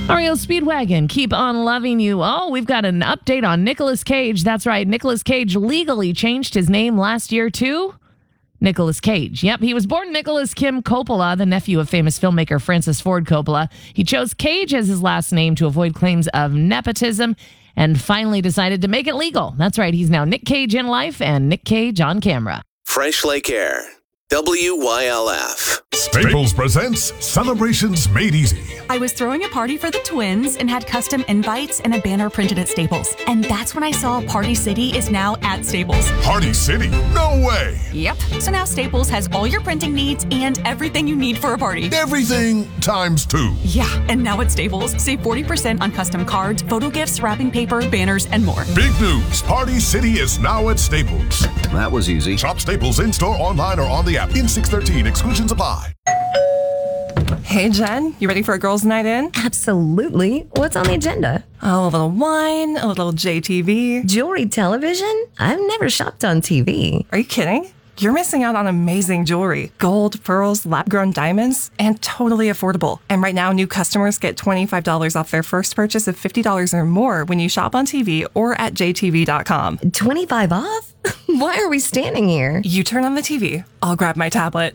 REO Speedwagon, keep on loving you. Oh, we've got an update on Nicolas Cage. That's right. Nicolas Cage legally changed his name last year to Nicolas Cage. Yep, he was born Nicholas Kim Coppola, the nephew of famous filmmaker Francis Ford Coppola. He chose Cage as his last name to avoid claims of nepotism and finally decided to make it legal. That's right. He's now Nick Cage in life and Nick Cage on camera. Fresh Lake Air. WYLF. Staples presents Celebrations Made Easy. I was throwing a party for the twins and had custom invites and a banner printed at Staples. And that's when I saw Party City is now at Staples. Party City? No way! Yep. So now Staples has all your printing needs and everything you need for a party. Everything times 2. Yeah, and now at Staples, save 40% on custom cards, photo gifts, wrapping paper, banners, and more. Big news! Party City is now at Staples. That was easy. Shop Staples in-store, online, or on the app. In 613, exclusions apply. Hey, Jen, you ready for a girls' night in? Absolutely. What's on the agenda? Oh, a little wine, a little JTV. Jewelry television? I've never shopped on TV. Are you kidding? You're missing out on amazing jewelry. Gold, pearls, lab-grown diamonds, and totally affordable. And right now, new customers get $25 off their first purchase of $50 or more when you shop on TV or at jtv.com. 25 off? Why are we standing here? You turn on the TV. I'll grab my tablet.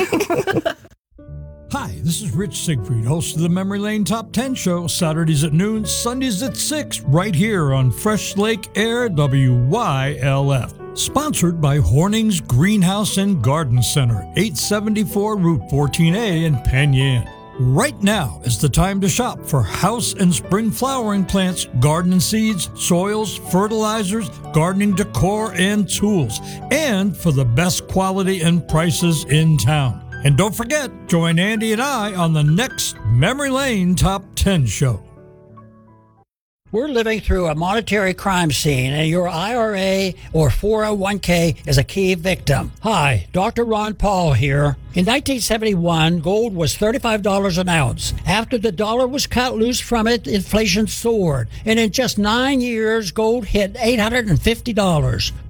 Hi, this is Rich Siegfried, host of the Memory Lane Top 10 Show, Saturdays at noon, Sundays at 6, right here on Fresh Lake Air, WYLF. Sponsored by Horning's Greenhouse and Garden Center, 874 Route 14A in Penn Yan. Right now is the time to shop for house and spring flowering plants, garden seeds, soils, fertilizers, gardening decor, and tools, and for the best quality and prices in town. And don't forget, join Andy and I on the next Memory Lane Top 10 Show. We're living through a monetary crime scene, and your IRA or 401k is a key victim. Hi, Dr. Ron Paul here. In 1971, gold was $35 an ounce. After the dollar was cut loose from it, inflation soared. And in just 9 years, gold hit $850.